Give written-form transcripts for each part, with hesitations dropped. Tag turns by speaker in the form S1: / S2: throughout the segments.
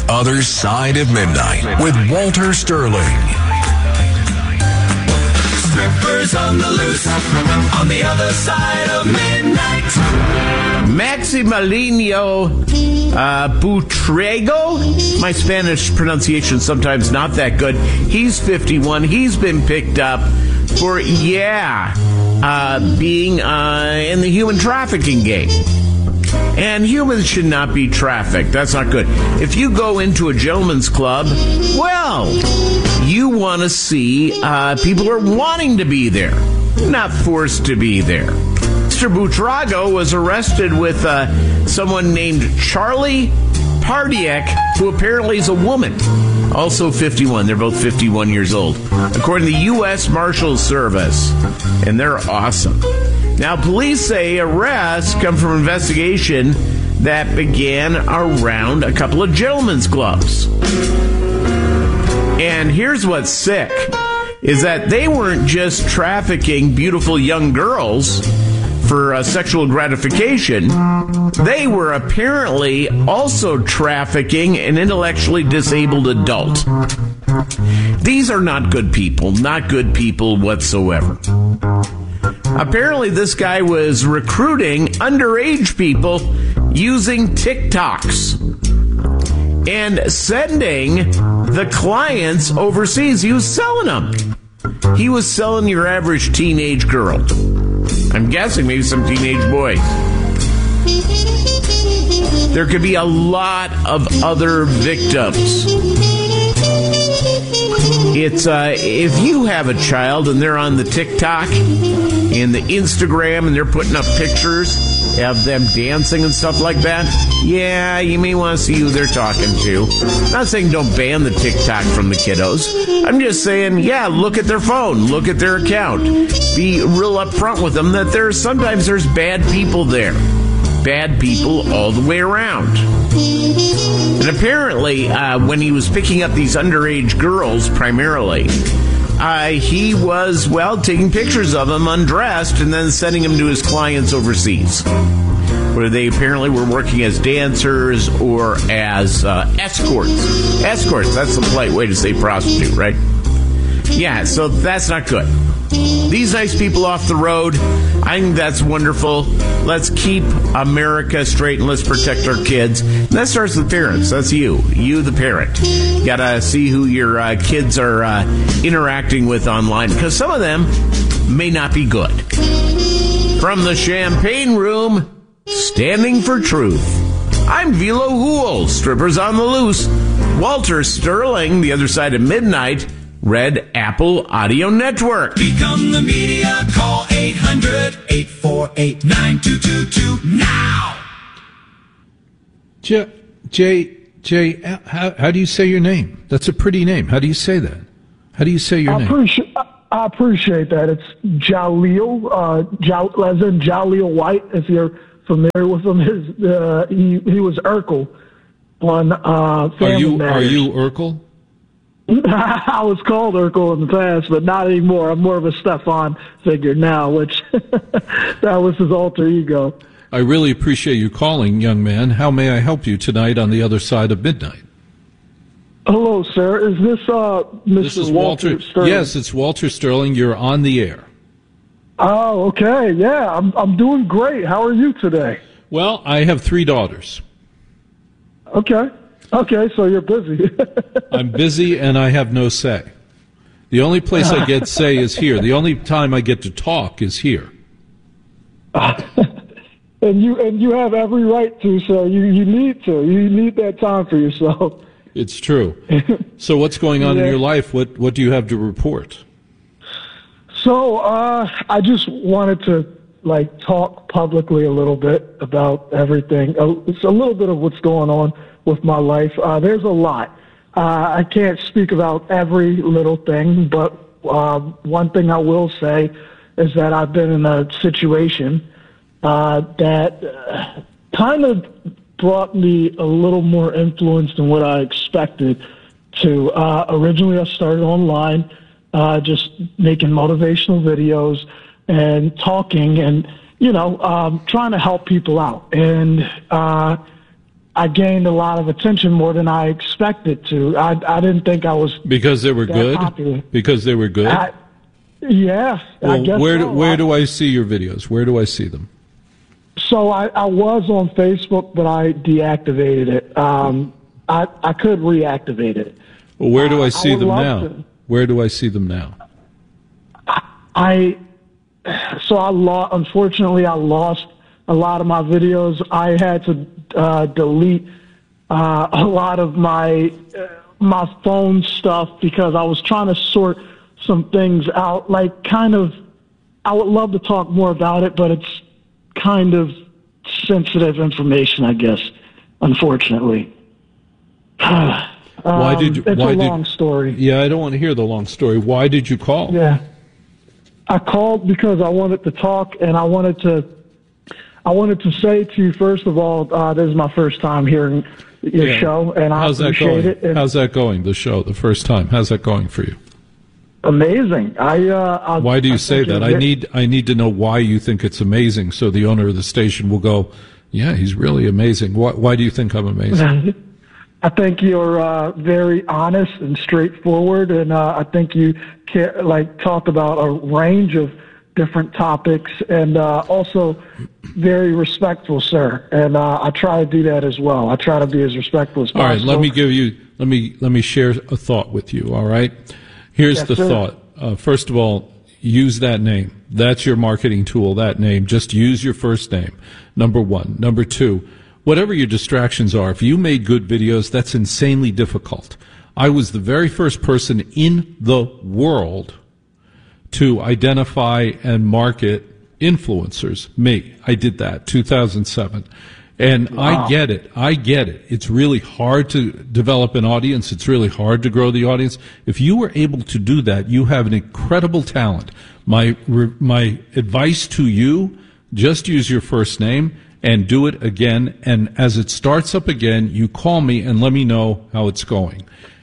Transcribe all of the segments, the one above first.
S1: Other Side of Midnight with Walter Sterling.
S2: Strippers on the loose, on the other side of midnight.
S3: Maximiliano Buitrago. My Spanish pronunciation sometimes not that good. He's 51. He's been picked up for, being in the human trafficking game. And humans should not be trafficked. That's not good. If you go into a gentleman's club, well, you want to see people who are wanting to be there, not forced to be there. Mr. Buitrago was arrested with someone named Charlie Pardiak, who apparently is a woman, also 51. They're both 51 years old, according to the U.S. Marshals Service, and they're awesome. Now, police say arrests come from investigation that began around a couple of gentlemen's clubs. And here's what's sick, is that they weren't just trafficking beautiful young girls for sexual gratification. They were apparently also trafficking an intellectually disabled adult. These are not good people whatsoever. Apparently, this guy was recruiting underage people using TikToks and sending the clients overseas. He was selling them. He was selling your average teenage girl. I'm guessing maybe some teenage boys. There could be a lot of other victims. It's if you have a child and they're on the TikTok and the Instagram and they're putting up pictures of them dancing and stuff like that, yeah, you may want to see who they're talking to. I'm not saying don't ban the TikTok from the kiddos. I'm just saying, yeah, look at their phone, look at their account. Be real upfront with them that sometimes there's bad people there. Bad people all the way around. And apparently, when he was picking up these underage girls primarily, he was, taking pictures of them undressed and then sending them to his clients overseas, where they apparently were working as dancers or as escorts. Escorts, that's the polite way to say prostitute, right? Yeah, so that's not good. These nice people off the road, I think that's wonderful. Let's keep America straight and let's protect our kids. And that starts with parents. That's you the parent. You gotta see who your kids are interacting with online, because some of them may not be good. From the Champagne Room, standing for truth, I'm Vilo Hool, Strippers on the Loose. Walter Sterling, the other side of midnight. Red Apple Audio Network.
S2: Become the media. Call 800-848-9222 now.
S4: Jay, how do you say your name? That's a pretty name. How do you say that? How do you say your name?
S5: I appreciate that. It's Jaleel, as in Jaleel White, if you're familiar with him. He was Urkel on Family Matters. Are you
S4: Urkel?
S5: I was called Urkel in the past, but not anymore. I'm more of a Stefan figure now, which that was his alter ego.
S4: I really appreciate you calling, young man. How may I help you tonight on the other side of midnight?
S5: Hello, sir. Is this Mr.
S4: This is Walter Sterling? Yes, it's Walter Sterling. You're on the air.
S5: Oh, okay. Yeah, I'm doing great. How are you today?
S4: Well, I have 3 daughters.
S5: Okay, so you're busy.
S4: I'm busy and I have no say. The only place I get say is here. The only time I get to talk is here.
S5: And you have every right to, so you need to. You need that time for yourself.
S4: It's true. So what's going on in your life? What do you have to report?
S5: So I just wanted to talk publicly a little bit about everything. It's a little bit of what's going on with my life. There's a lot. I can't speak about every little thing, but one thing I will say is that I've been in a situation that kind of brought me a little more influence than what I expected to. Originally, I started online, just making motivational videos and talking and, trying to help people out. And I gained a lot of attention more than I expected to. I didn't think I was
S4: because they were good.
S5: Popular.
S4: Because they were good.
S5: Yeah,
S4: well,
S5: I guess
S4: where do I see your videos? Where do I see them?
S5: So I was on Facebook, but I deactivated it. I could reactivate it.
S4: Well, where do I see them now? Where do I see them now?
S5: Unfortunately, I lost a lot of my videos. I had to delete a lot of my phone stuff because I was trying to sort some things out. Like, kind of, I would love to talk more about it, but it's kind of sensitive information, I guess, unfortunately.
S4: Why did you?
S5: It's a long story.
S4: Yeah, I don't want to hear the long story. Why did you call?
S5: Yeah, I called because I wanted to talk, and I wanted to say to you, first of all, this is my first time hearing your show, and I appreciate it. And
S4: how's that going? The show, the first time. How's that going for you?
S5: Amazing.
S4: Why do you say that? I need to know why you think it's amazing, so the owner of the station will go, yeah, he's really amazing. Why do you think I'm amazing?
S5: I think you're very honest and straightforward, and I think you talk about a range of different topics, and also very respectful, sir. And I try to do that as well. I try to be as respectful as possible.
S4: All right, let me share a thought with you. All right, here's the thought. First of all, use that name. That's your marketing tool. That name. Just use your first name. Number one. Number two. Whatever your distractions are, if you made good videos, that's insanely difficult. I was the very first person in the world to identify and market influencers. Me. I did that, 2007. And wow. I get it. It's really hard to develop an audience. It's really hard to grow the audience. If you were able to do that, you have an incredible talent. My advice to you, just use your first name and do it again. And as it starts up again, you call me and let me know how it's going.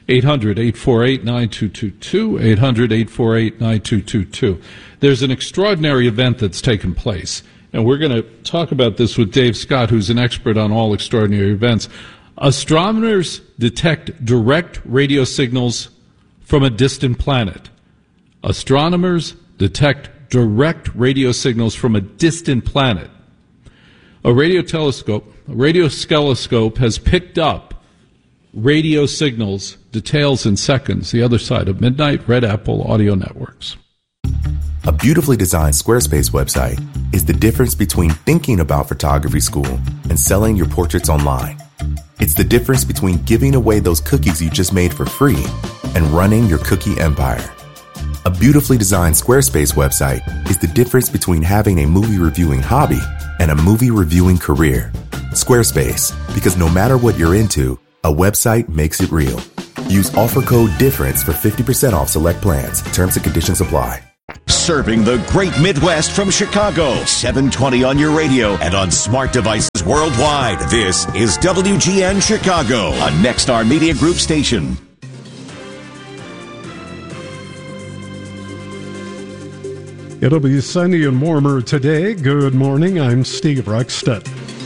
S4: 800-848-9222, 800-848-9222. There's an extraordinary event that's taken place, and we're going to talk about this with Dave Scott, who's an expert on all extraordinary events. Astronomers detect direct radio signals from a distant planet. Astronomers detect direct radio signals from a distant planet. A radio telescope has picked up radio signals, details in seconds, the other side of midnight, Red Apple Audio Networks.
S6: A beautifully designed Squarespace website is the difference between thinking about photography school and selling your portraits online. It's the difference between giving away those cookies you just made for free and running your cookie empire. A beautifully designed Squarespace website is the difference between having a movie reviewing hobby and a movie reviewing career. Squarespace, because no matter what you're into, a website makes it real. Use offer code DIFFERENCE for 50% off select plans. Terms and conditions apply.
S7: Serving the great Midwest from Chicago. 720 on your radio and on smart devices worldwide. This is WGN Chicago, a Nexstar Media Group station.
S8: It'll be sunny and warmer today. Good morning. I'm Steve Ruxton.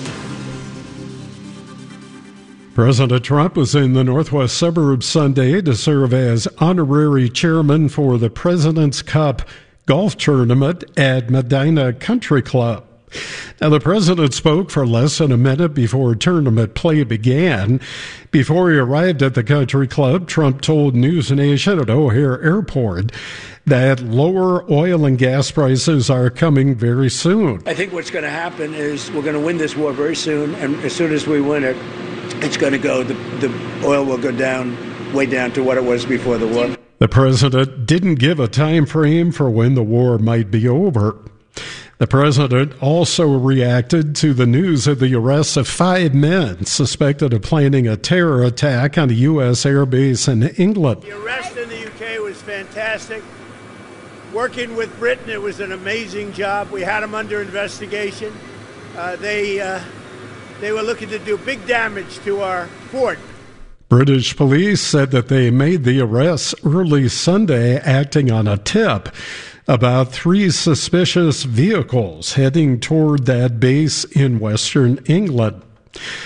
S8: President Trump was in the Northwest suburbs Sunday to serve as honorary chairman for the President's Cup golf tournament at Medina Country Club. Now, the president spoke for less than a minute before tournament play began. Before he arrived at the country club, Trump told News Nation at O'Hare Airport that lower oil and gas prices are coming very soon.
S9: I think what's going to happen is we're going to win this war very soon, and as soon as we win it, it's going to go, the oil will go down, way down to what it was before the war.
S8: The president didn't give a time frame for when the war might be over. The president also reacted to the news of the arrest of 5 men suspected of planning a terror attack on a U.S. airbase in England.
S9: The arrest in the UK was fantastic. Working with Britain, it was an amazing job. We had them under investigation. They were looking to do big damage to our fort.
S8: British police said that they made the arrests early Sunday, acting on a tip about 3 suspicious vehicles heading toward that base in western England.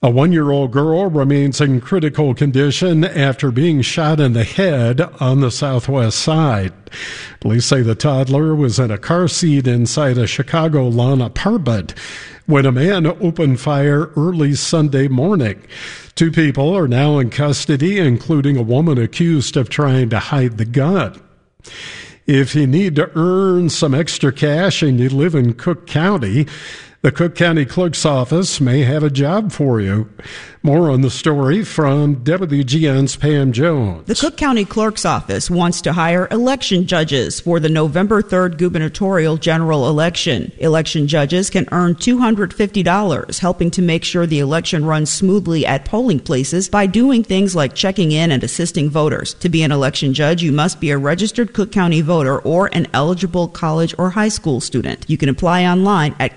S8: A 1-year-old girl remains in critical condition after being shot in the head on the southwest side. Police say the toddler was in a car seat inside a Chicago lawn apartment when a man opened fire early Sunday morning. 2 people are now in custody, including a woman accused of trying to hide the gun. If you need to earn some extra cash and you live in Cook County, the Cook County Clerk's Office may have a job for you. More on the story from WGN's Pam Jones.
S10: The Cook County Clerk's Office wants to hire election judges for the November 3rd gubernatorial general election. Election judges can earn $250, helping to make sure the election runs smoothly at polling places by doing things like checking in and assisting voters. To be an election judge, you must be a registered Cook County voter or an eligible college or high school student. You can apply online at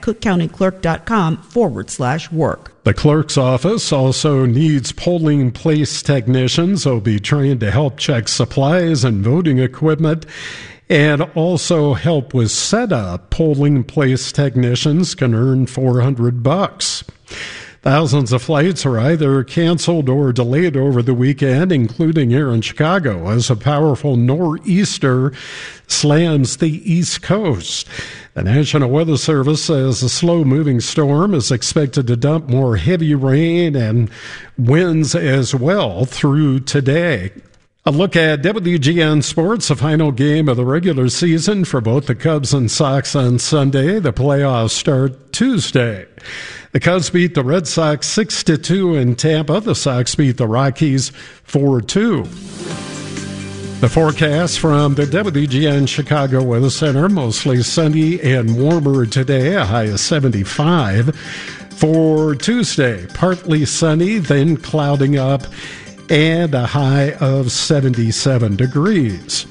S10: cookcountyclerk.com/work.
S8: The clerk's office also needs polling place technicians who'll be trained to help check supplies and voting equipment and also help with setup. Polling place technicians can earn $400. Thousands of flights are either canceled or delayed over the weekend, including here in Chicago, as a powerful nor'easter slams the East Coast. The National Weather Service says a slow-moving storm is expected to dump more heavy rain and winds as well through today. A look at WGN Sports, the final game of the regular season for both the Cubs and Sox on Sunday. The playoffs start Tuesday. The Cubs beat the Red Sox 6-2 in Tampa. The Sox beat the Rockies 4-2. The forecast from the WGN Chicago Weather Center, mostly sunny and warmer today, a high of 75. For Tuesday, partly sunny, then clouding up, and a high of 77 degrees.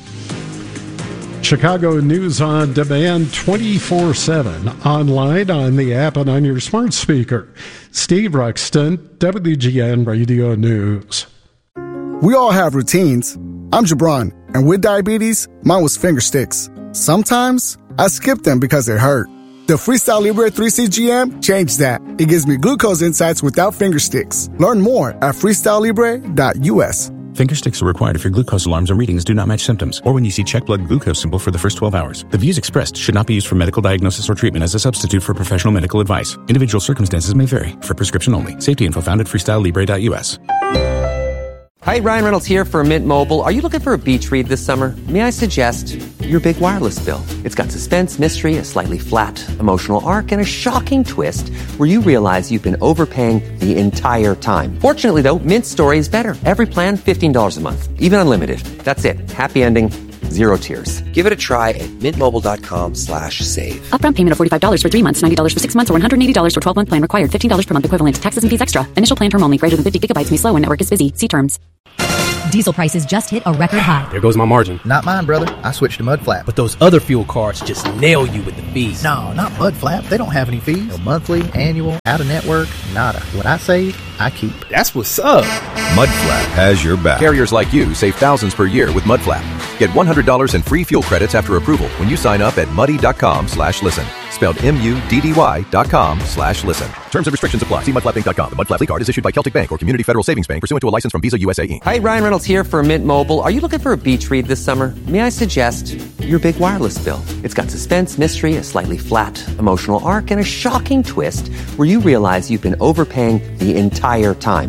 S8: Chicago News on Demand 24/7, online, on the app, and on your smart speaker. Steve Ruxton, WGN Radio News.
S11: We all have routines. I'm Jabron, and with diabetes, mine was finger sticks. Sometimes I skip them because they hurt. The Freestyle Libre 3CGM changed that. It gives me glucose insights without finger sticks. Learn more at freestylelibre.us.
S12: Finger sticks are required if your glucose alarms or readings do not match symptoms, or when you see check blood glucose symbol for the first 12 hours. The views expressed should not be used for medical diagnosis or treatment as a substitute for professional medical advice. Individual circumstances may vary. For prescription only. Safety info found at freestylelibre.us.
S13: Hi, Ryan Reynolds here for Mint Mobile. Are you looking for a beach read this summer? May I suggest your big wireless bill? It's got suspense, mystery, a slightly flat emotional arc, and a shocking twist where you realize you've been overpaying the entire time. Fortunately, though, Mint's story is better. Every plan, $15 a month. Even unlimited. That's it. Happy ending. Zero tears. Give it a try at mintmobile.com/save.
S14: Upfront payment of $45 for 3 months, $90 for 6 months, or $180 for 12-month plan required. $15 per month equivalent. Taxes and fees extra. Initial plan term only. Greater than 50 gigabytes may slow when network is busy. See terms.
S15: Diesel prices just hit a record high.
S16: There goes my margin.
S17: Not mine, brother. I switched to Mudflap.
S16: But those other fuel cards just nail you with the fees.
S17: No, not Mudflap. They don't have any fees. No monthly, annual, out-of-network, nada. What I save, I keep.
S16: That's what's up.
S18: Mudflap has your back. Carriers like you save thousands per year with Mudflap. Get $100 in free fuel credits after approval when you sign up at muddy.com/listen. Spelled MUDDY.com/listen. Terms and restrictions apply. See mudflappinc.com. The Mudflap card is issued by Celtic Bank or Community Federal Savings Bank pursuant to a license from Visa USA Inc.
S13: Hi, Ryan Reynolds here for Mint Mobile. Are you looking for a beach read this summer? May I suggest your big wireless bill? It's got suspense, mystery, a slightly flat emotional arc, and a shocking twist where you realize you've been overpaying the entire time.